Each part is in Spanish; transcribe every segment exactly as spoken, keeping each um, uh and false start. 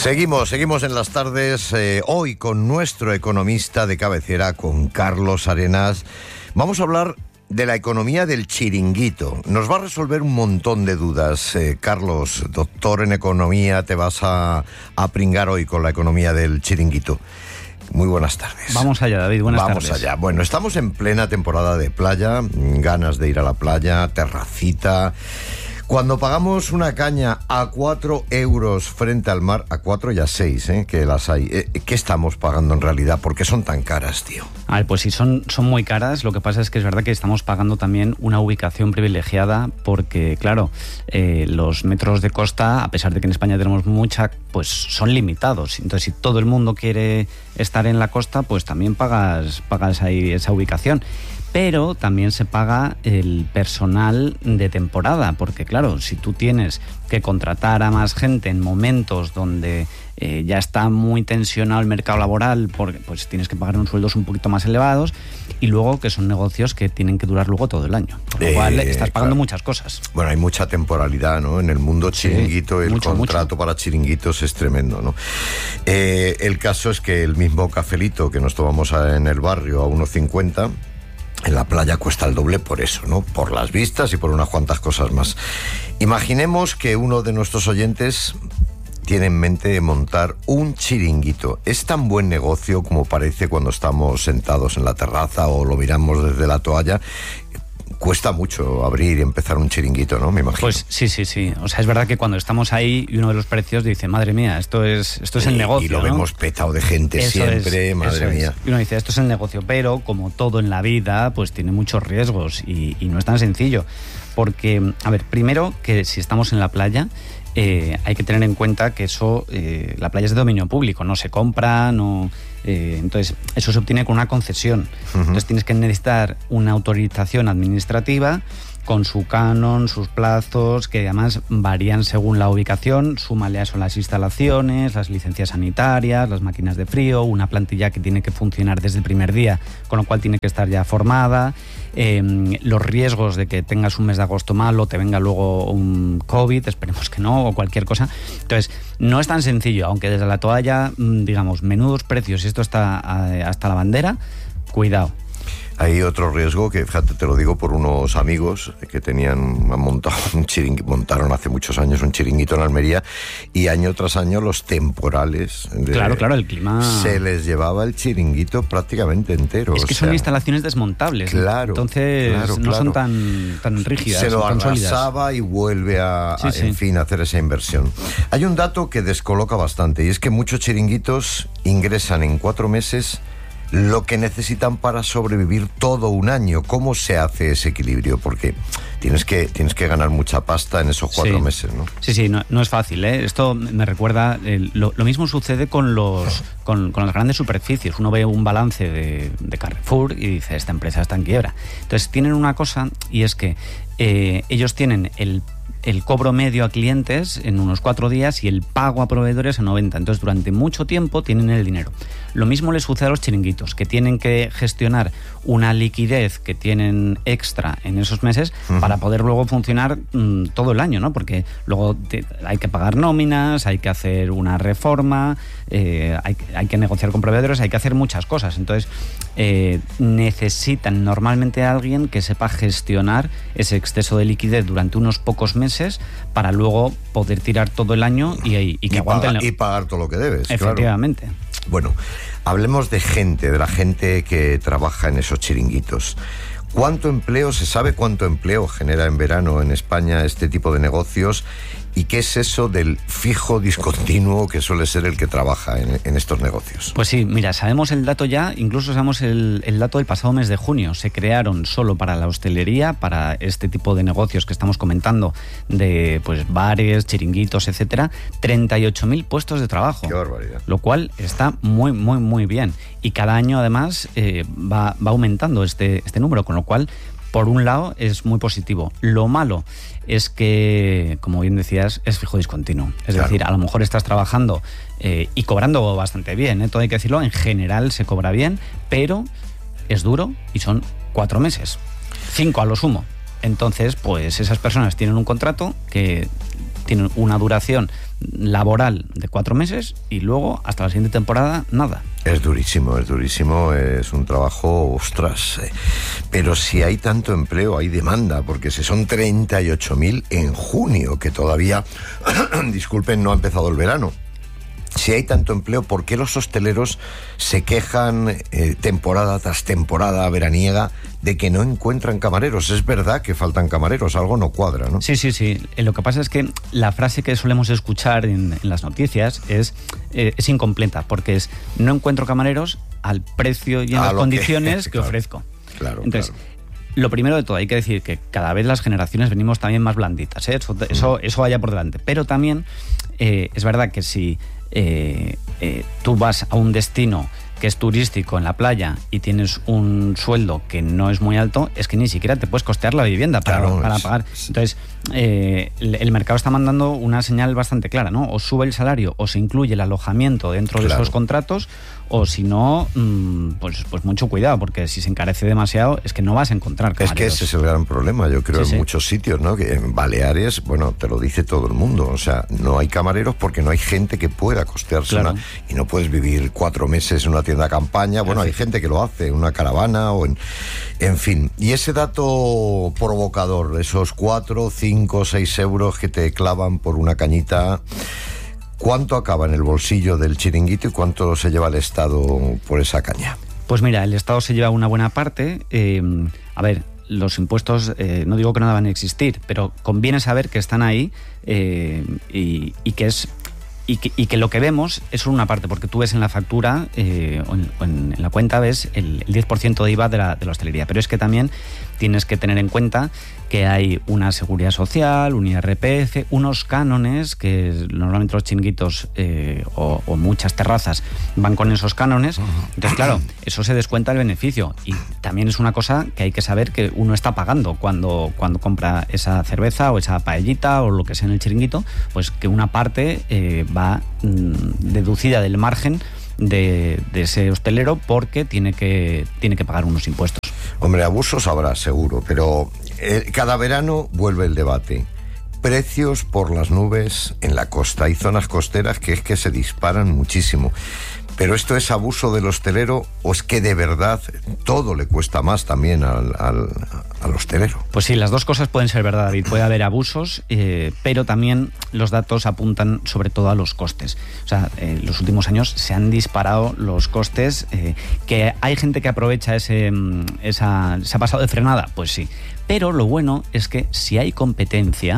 Seguimos, seguimos en las tardes, eh, hoy con nuestro economista de cabecera, con Carlos Arenas. Vamos a hablar de la economía del chiringuito. Nos va a resolver un montón de dudas. Eh, Carlos, doctor en economía, te vas a, a pringar hoy con la economía del chiringuito. Muy buenas tardes. Vamos allá, David, buenas Vamos tardes. allá. Bueno, estamos en plena temporada de playa, ganas de ir a la playa, terracita. Cuando pagamos una caña a cuatro euros frente al mar, a cuatro y a seis, ¿eh? Que las hay. Eh, ¿Qué estamos pagando en realidad? ¿Por qué son tan caras, tío? A ver, pues sí, son, son muy caras. Lo que pasa es que es verdad que estamos pagando también una ubicación privilegiada porque, claro, eh, los metros de costa, a pesar de que en España tenemos mucha, pues son limitados. Entonces, si todo el mundo quiere estar en la costa, pues también pagas, pagas ahí esa ubicación. Pero también se paga el personal de temporada, porque claro, si tú tienes que contratar a más gente en momentos donde eh, ya está muy tensionado el mercado laboral, porque, pues tienes que pagar unos sueldos un poquito más elevados, y luego que son negocios que tienen que durar luego todo el año, por lo eh, cual estás pagando claro. muchas cosas. Bueno, hay mucha temporalidad, ¿no? En el mundo chiringuito, sí, el mucho, contrato mucho. para chiringuitos es tremendo, ¿no? Eh, el caso es que el mismo cafelito que nos tomamos en el barrio a uno cincuenta... en la playa cuesta el doble por eso, ¿no? Por las vistas y por unas cuantas cosas más. Imaginemos que uno de nuestros oyentes tiene en mente montar un chiringuito. ¿Es tan buen negocio como parece cuando estamos sentados en la terraza o lo miramos desde la toalla? Cuesta mucho abrir y empezar un chiringuito, ¿no? Me imagino. Pues sí, sí, sí. O sea, es verdad que cuando estamos ahí y uno de los precios dice, madre mía, esto es esto es el y, negocio, y lo ¿no? vemos petado de gente eso siempre, es, madre mía. Es. Y uno dice, esto es el negocio, pero como todo en la vida, pues tiene muchos riesgos y, y no es tan sencillo. Porque, a ver, primero que si estamos en la playa, eh, hay que tener en cuenta que eso, eh, la playa es de dominio público, no se compra, no... Eh, entonces, eso se obtiene con una concesión. Uh-huh. Entonces tienes que necesitar una autorización administrativa con su canon, sus plazos, que además varían según la ubicación. Súmale a eso las instalaciones, las licencias sanitarias, las máquinas de frío, una plantilla que tiene que funcionar desde el primer día, con lo cual tiene que estar ya formada. Eh, los riesgos de que tengas un mes de agosto malo, te venga luego un COVID, esperemos que no, o cualquier cosa. Entonces, no es tan sencillo, aunque desde la toalla, digamos, menudos precios, y esto está hasta la bandera, cuidado. Hay otro riesgo que, fíjate, te lo digo por unos amigos que tenían han montado un chiringuito, montaron hace muchos años un chiringuito en Almería, y año tras año los temporales de, claro, claro, el clima se les llevaba el chiringuito prácticamente entero. Es que o son sea, instalaciones desmontables, claro, entonces claro, no claro. son tan, tan rígidas. Se lo tan arrasaba sólidas. Y vuelve a, sí, a sí. en fin, a hacer esa inversión. Hay un dato que descoloca bastante, y es que muchos chiringuitos ingresan en cuatro meses lo que necesitan para sobrevivir todo un año. ¿Cómo se hace ese equilibrio? Porque tienes que, tienes que ganar mucha pasta en esos cuatro sí. meses, ¿no? Sí, sí, no, no es fácil, ¿eh? Esto me recuerda, eh, lo, lo mismo sucede con los con, con las grandes superficies. Uno ve un balance de, de Carrefour y dice, esta empresa está en quiebra. Entonces tienen una cosa, y es que eh, ellos tienen el el cobro medio a clientes en unos cuatro días y el pago a proveedores en noventa. Entonces, durante mucho tiempo tienen el dinero. Lo mismo les sucede a los chiringuitos, que tienen que gestionar una liquidez que tienen extra en esos meses uh-huh. para poder luego funcionar mmm, todo el año, ¿no? Porque luego te, hay que pagar nóminas, hay que hacer una reforma, eh, hay, hay que negociar con proveedores, hay que hacer muchas cosas. Entonces, eh, necesitan normalmente a alguien que sepa gestionar ese exceso de liquidez durante unos pocos meses para luego poder tirar todo el año y, y que y aguanten. Paga, y pagar todo lo que debes. Efectivamente. Claro. Bueno, hablemos de gente, de la gente que trabaja en esos chiringuitos. ¿Cuánto empleo, se sabe cuánto empleo genera en verano en España este tipo de negocios? ¿Y qué es eso del fijo discontinuo que suele ser el que trabaja en, en estos negocios? Pues sí, mira, sabemos el dato ya, incluso sabemos el, el dato del pasado mes de junio. Se crearon solo para la hostelería, para este tipo de negocios que estamos comentando, de pues bares, chiringuitos, etcétera, treinta y ocho mil puestos de trabajo. ¡Qué barbaridad! Lo cual está muy, muy, muy bien. Y cada año, además, eh, va, va aumentando este, este número, con lo cual, por un lado, es muy positivo. Lo malo es que, como bien decías, es fijo discontinuo. Es claro. decir, a lo mejor estás trabajando eh, y cobrando bastante bien, ¿eh? Todo hay que decirlo, en general se cobra bien, pero es duro y son cuatro meses, cinco a lo sumo. Entonces, pues esas personas tienen un contrato que tienen una duración laboral de cuatro meses y luego hasta la siguiente temporada nada. Es durísimo, es durísimo, es un trabajo, ostras. Pero si hay tanto empleo, hay demanda, porque si son treinta y ocho mil en junio, que todavía, disculpen, no ha empezado el verano. Si hay tanto empleo, ¿por qué los hosteleros se quejan eh, temporada tras temporada veraniega de que no encuentran camareros? Es verdad que faltan camareros, algo no cuadra, ¿no? Sí, sí, sí. Lo que pasa es que la frase que solemos escuchar en, en las noticias es, eh, es incompleta, porque es no encuentro camareros al precio y en A las lo condiciones que, que claro, ofrezco. Claro, Entonces, claro. Lo primero de todo, hay que decir que cada vez las generaciones venimos también más blanditas, ¿eh? Eso, eso, eso vaya por delante. Pero también eh, es verdad que si eh, eh, tú vas a un destino que es turístico en la playa y tienes un sueldo que no es muy alto, es que ni siquiera te puedes costear la vivienda para, Claro, para es- pagar. Entonces, eh, el, el mercado está mandando una señal bastante clara, ¿no? O sube el salario o se incluye el alojamiento dentro de Claro. esos contratos, o si no, mmm, pues, pues mucho cuidado, porque si se encarece demasiado es que no vas a encontrar Es que camareros. ese es el gran problema, yo creo, Sí, en sí. muchos sitios, ¿no? Que en Baleares, bueno, te lo dice todo el mundo, o sea, no hay camareros porque no hay gente que pueda costearse Claro. una... Y no puedes vivir cuatro meses en una tienda de campaña, bueno, hay gente que lo hace, en una caravana o en... En fin, y ese dato provocador, esos cuatro, cinco, seis euros que te clavan por una cañita... ¿Cuánto acaba en el bolsillo del chiringuito y cuánto se lleva el Estado por esa caña? Pues mira, el Estado se lleva una buena parte. Eh, a ver, los impuestos, eh, no digo que no deban existir, pero conviene saber que están ahí eh, y, y que es... Y que, y que lo que vemos es solo una parte, porque tú ves en la factura eh, o, en, o en, en la cuenta ves el, el diez por ciento de I V A de la, de la hostelería, pero es que también tienes que tener en cuenta que hay una seguridad social, un I R P F, unos cánones que normalmente los chiringuitos eh, o, o muchas terrazas van con esos cánones. Entonces, claro, eso se descuenta el beneficio y también es una cosa que hay que saber que uno está pagando cuando, cuando compra esa cerveza o esa paellita o lo que sea en el chiringuito, pues que una parte eh, va mmm, deducida del margen de, de ese hostelero porque tiene que, tiene que pagar unos impuestos. Hombre, abusos habrá, seguro, pero eh, cada verano vuelve el debate. Precios por las nubes en la costa. Hay zonas costeras que es que se disparan muchísimo. ¿Pero esto es abuso del hostelero o es que de verdad todo le cuesta más también al, al, al hostelero? Pues sí, las dos cosas pueden ser verdad, David. Puede haber abusos, eh, pero también los datos apuntan sobre todo a los costes. O sea, en eh, los últimos años se han disparado los costes. Eh, ¿Que hay gente que aprovecha ese, esa... ¿Se ha pasado de frenada? Pues sí. Pero lo bueno es que si hay competencia,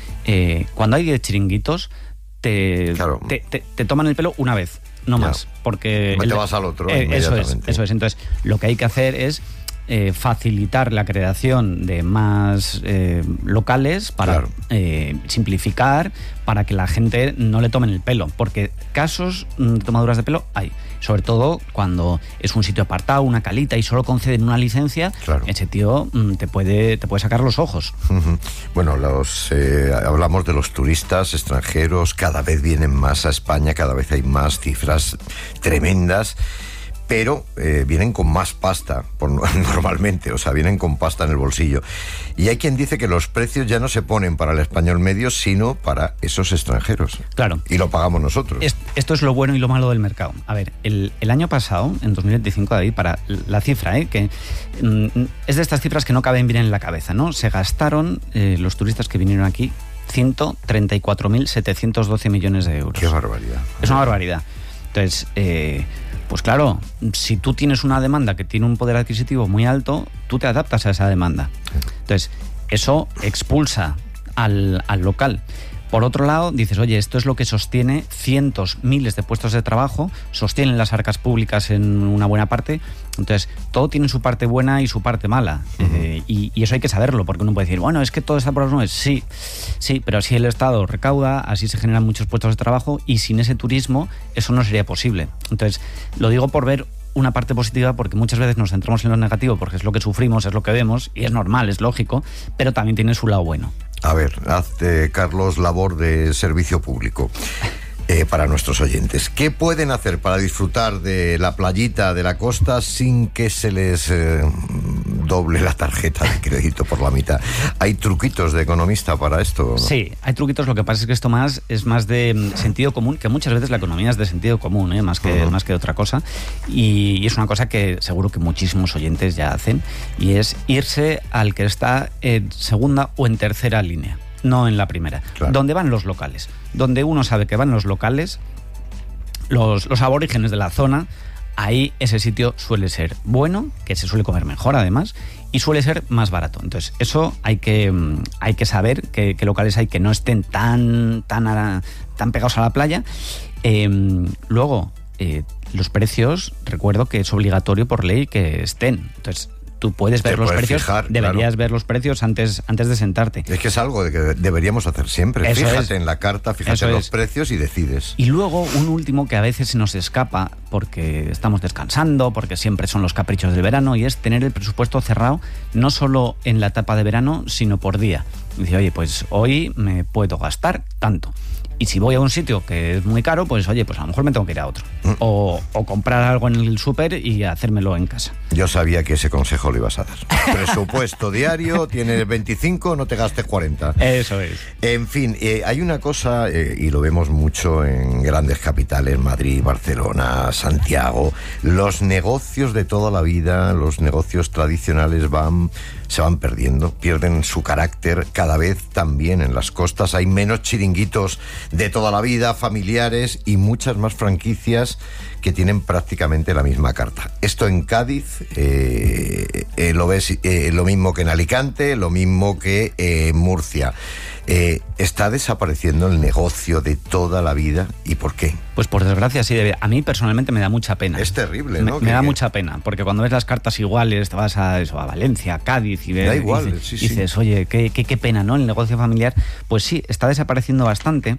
eh, cuando hay diez chiringuitos, te, Claro. te, te, te toman el pelo una vez. No Ya. más, porque... Te el- vas al otro eh, eso es, inmediatamente. eso es. Entonces, lo que hay que hacer es eh, facilitar la creación de más eh, locales para Claro. eh, simplificar, para que la gente no le tomen el pelo, porque casos mm, de tomaduras de pelo hay, sobre todo cuando es un sitio apartado, una calita y solo conceden una licencia. Claro. Ese tío mm, te puede te puede sacar los ojos. Ujú. Bueno, los eh, hablamos de los turistas extranjeros, cada vez vienen más a España, cada vez hay más cifras tremendas, pero eh, vienen con más pasta, por, normalmente, o sea, vienen con pasta en el bolsillo. Y hay quien dice que los precios ya no se ponen para el español medio, sino para esos extranjeros. Claro. Y lo pagamos nosotros. Es- Esto es lo bueno y lo malo del mercado. A ver, el, el año pasado, en dos mil veinticinco, David, para la cifra, ¿eh? que mm, es de estas cifras que no caben bien en la cabeza, ¿no? Se gastaron eh, los turistas que vinieron aquí ciento treinta y cuatro mil setecientos doce millones de euros. Qué barbaridad. Es una barbaridad. Entonces, eh, pues claro, si tú tienes una demanda que tiene un poder adquisitivo muy alto, tú te adaptas a esa demanda. Entonces, eso expulsa al, al local. Por otro lado, dices, oye, esto es lo que sostiene cientos, miles de puestos de trabajo, sostienen las arcas públicas en una buena parte. Entonces, todo tiene su parte buena y su parte mala. Uh-huh. eh, y, y eso hay que saberlo, porque uno puede decir, bueno, es que todo está por las nubes. Sí, sí, pero así el Estado recauda, así se generan muchos puestos de trabajo y sin ese turismo eso no sería posible. Entonces, lo digo por ver una parte positiva, porque muchas veces nos centramos en lo negativo porque es lo que sufrimos, es lo que vemos y es normal, es lógico, pero también tiene su lado bueno. A ver, haz, eh, Carlos, labor de servicio público eh, para nuestros oyentes. ¿Qué pueden hacer para disfrutar de la playita de la costa sin que se les eh, doble la tarjeta de crédito por la mitad. ¿Hay truquitos de economista para esto, ¿no? Sí, hay truquitos. Lo que pasa es que esto más es más de sentido común, que muchas veces la economía es de sentido común, ¿eh? más que, uh-huh. más que otra cosa. Y, y es una cosa que seguro que muchísimos oyentes ya hacen, y es irse al que está en segunda o en tercera línea, no en la primera. Claro. Donde van los locales. Donde uno sabe que van los locales, los, los aborígenes de la zona, ahí ese sitio suele ser bueno, que se suele comer mejor además, y suele ser más barato. Entonces, eso hay que, hay que saber qué locales hay que no estén tan, tan, a, tan pegados a la playa. Eh, luego, eh, los precios, recuerdo que es obligatorio por ley que estén. Entonces, tú puedes ver los precios, fijar, deberías claro. ver los precios antes, antes de sentarte. Es que es algo de que deberíamos hacer siempre. Eso Fíjate es. en la carta, fíjate Eso en los es. precios y decides. Y luego un último que a veces se nos escapa porque estamos descansando, porque siempre son los caprichos del verano, y es tener el presupuesto cerrado no solo en la etapa de verano, sino por día. Dice, oye, pues hoy me puedo gastar tanto. Y si voy a un sitio que es muy caro, pues oye, pues a lo mejor me tengo que ir a otro. Mm. O, o comprar algo en el súper y hacérmelo en casa. Yo sabía que ese consejo lo ibas a dar. Presupuesto diario, tienes veinticinco, no te gastes cuarenta. Eso es. En fin, eh, hay una cosa, eh, y lo vemos mucho en grandes capitales, Madrid, Barcelona, Santiago. Los negocios de toda la vida, los negocios tradicionales van... se van perdiendo, pierden su carácter cada vez también en las costas. Hay menos chiringuitos de toda la vida, familiares, y muchas más franquicias que tienen prácticamente la misma carta. Esto en Cádiz eh, eh, lo ves eh, lo mismo que en Alicante, lo mismo que eh, en Murcia. Eh, ¿Está desapareciendo el negocio de toda la vida? ¿Y por qué? Pues por desgracia sí. Debe. A mí personalmente me da mucha pena. Es terrible, ¿no? Me, me da que... mucha pena, porque cuando ves las cartas iguales, te vas a, eso, a Valencia, a Cádiz, y ves, da igual, dices, sí, sí. dices, oye, qué, qué, qué pena, ¿no? El negocio familiar, pues sí, está desapareciendo bastante.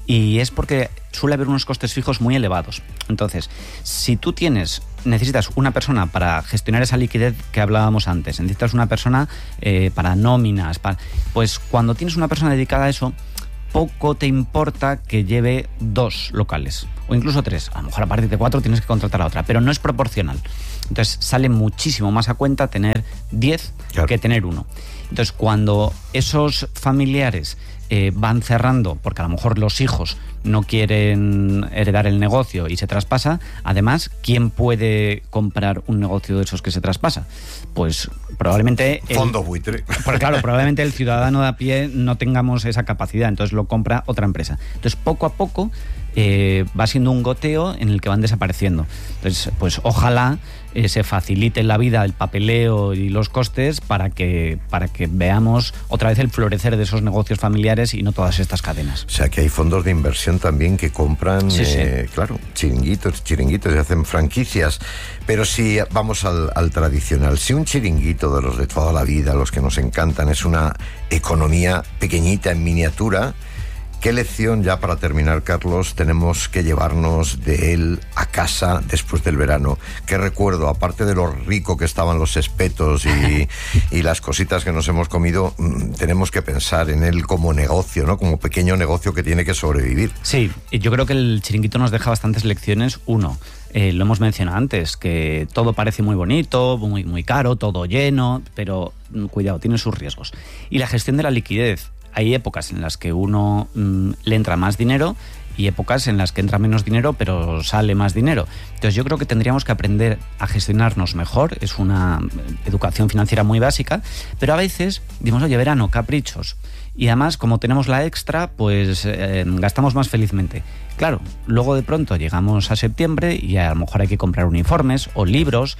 Y es porque suele haber unos costes fijos muy elevados. Entonces, si tú tienes, necesitas una persona para gestionar esa liquidez que hablábamos antes, necesitas una persona eh, para nóminas, para, pues cuando tienes una persona dedicada a eso, poco te importa que lleve dos locales, o incluso tres. A lo mejor a partir de cuatro tienes que contratar a otra, pero no es proporcional. Entonces, sale muchísimo más a cuenta tener diez claro. que tener uno. Entonces, cuando esos familiares eh, van cerrando, porque a lo mejor los hijos no quieren heredar el negocio y se traspasa, además, ¿quién puede comprar un negocio de esos que se traspasa? Pues probablemente... Fondo buitre. Porque claro, probablemente el ciudadano de a pie no tengamos esa capacidad, entonces lo compra otra empresa. Entonces, poco a poco eh, va siendo un goteo en el que van desapareciendo. Entonces, pues ojalá eh, se facilite la vida, el papeleo y los costes para que, para que veamos otra vez el florecer de esos negocios familiares y no todas estas cadenas. O sea, que hay fondos de inversión también que compran, sí, eh, sí. claro, chiringuitos, chiringuitos y hacen franquicias. Pero si vamos al, al tradicional, si un chiringuito de los de toda la vida, los que nos encantan, es una economía pequeñita en miniatura, ¿qué lección, ya para terminar, Carlos, tenemos que llevarnos de él a casa después del verano? ¿Qué recuerdo, aparte de lo rico que estaban los espetos y, y las cositas que nos hemos comido, tenemos que pensar en él como negocio, ¿no? Como pequeño negocio que tiene que sobrevivir? Sí, yo creo que el chiringuito nos deja bastantes lecciones. Uno, eh, lo hemos mencionado antes, que todo parece muy bonito, muy, muy caro, todo lleno, pero cuidado, tiene sus riesgos. Y la gestión de la liquidez. Hay épocas en las que uno mmm, le entra más dinero y épocas en las que entra menos dinero pero sale más dinero. Entonces yo creo que tendríamos que aprender a gestionarnos mejor. Es una educación financiera muy básica, pero a veces decimos, oye, verano, caprichos. Y además, como tenemos la extra, pues eh, gastamos más felizmente. Claro, luego de pronto llegamos a septiembre y a lo mejor hay que comprar uniformes o libros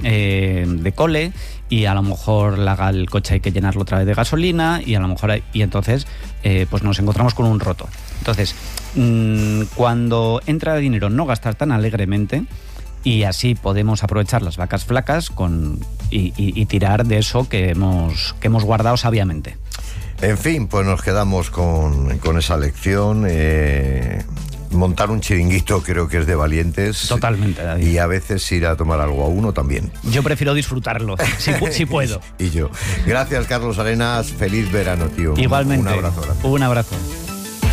eh, de cole, y a lo mejor la, el coche hay que llenarlo otra vez de gasolina, y a lo mejor hay, y entonces eh, pues nos encontramos con un roto. Entonces, mmm, cuando entra dinero, no gastar tan alegremente, y así podemos aprovechar las vacas flacas con, y, y, y tirar de eso que hemos, que hemos guardado sabiamente. En fin, pues nos quedamos con, con esa lección. Eh, montar un chiringuito creo que es de valientes. Totalmente, David. Y a veces ir a tomar algo a uno también. Yo prefiero disfrutarlo, si, si puedo. Y yo. Gracias, Carlos Arenas. Feliz verano, tío. Igualmente. Un abrazo grande. Un abrazo.